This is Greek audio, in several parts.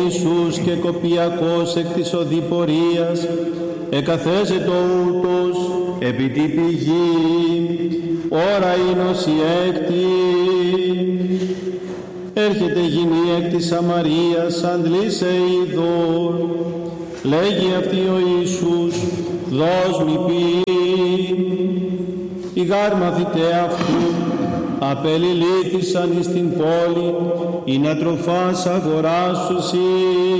Ιησούς και κοπιακός εκ της οδηπορίας, εκαθέζετο ούτως επί τη πηγή, ώρα ίνος η έκτη. Έρχεται γυνή εκ της Σαμαρίας, αντλήσε ειδών. Λέγει αυτή ο Ιησούς, δώσ' μη ποιήν. Οι γάρ μαθηταί αυτού απεληλήθησαν εις την πόλη, ή να τροφάς αγοράσουσι.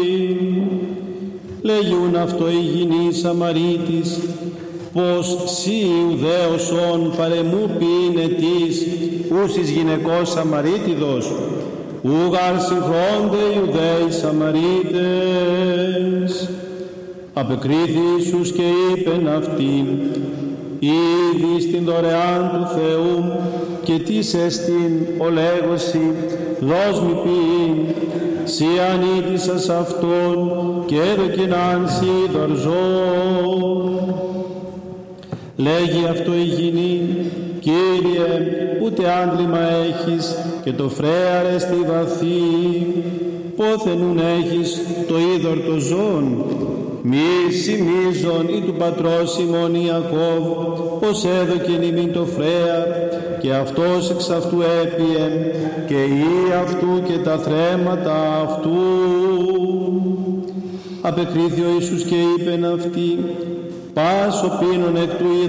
Λέγιουν αυτό η γυνή Σαμαρίτης, πως σύ Ιουδαίος παρεμού ποιήν ετής, ούς εις γυναικός Σαμαρίτιδος, ούγαρ συγχρόνται Ιουδαίοι Σαμαρίτες. Απεκρίθη Ιησούς και είπεν αυτήν, ήδη στην δωρεάν του Θεού, και τίς εστιν ο λέγωση, δώσ' μη ποιήν, σύ ανήτησας αυτόν, και έδωκεν σύ δορζόν. Λέγει αυτό η γυνή, Κύριε, ούτε άντλημα έχεις, και το φρέαρ εστι βαθύ, πόθεν ουν έχεις το είδωρ το ζών, μη σημίζον ή του πατρός ημών Ιακώβ, πως έδωκεν ημίν το φρέαρ, και αυτός εξ αυτού έπιεν, και ή αυτού και τα θρέματα αυτού. Απεκρίθη ο Ιησούς και είπεν αυτή, πας ο πίνων εκ του